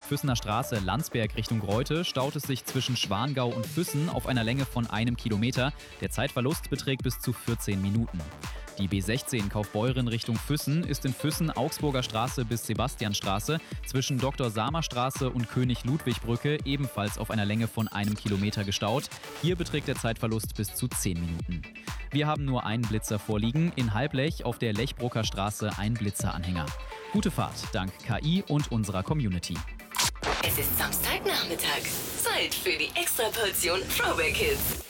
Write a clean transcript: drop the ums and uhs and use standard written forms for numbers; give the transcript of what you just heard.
Füssener Straße Landsberg Richtung Reute staut es sich zwischen Schwangau und Füssen auf einer Länge von 1 Kilometer. Der Zeitverlust beträgt bis zu 14 Minuten. Die B16 Kaufbeuren Richtung Füssen ist in Füssen Augsburger Straße bis Sebastianstraße zwischen Dr. Samer Straße und König-Ludwig-Brücke ebenfalls auf einer Länge von 1 Kilometer gestaut. Hier beträgt der Zeitverlust bis zu 10 Minuten. Wir haben nur einen Blitzer vorliegen, in Halblech auf der Lechbrucker Straße ein Blitzeranhänger. Gute Fahrt dank KI und unserer Community. Es ist Samstagnachmittag. Zeit für die Extraportion Throwback Hits.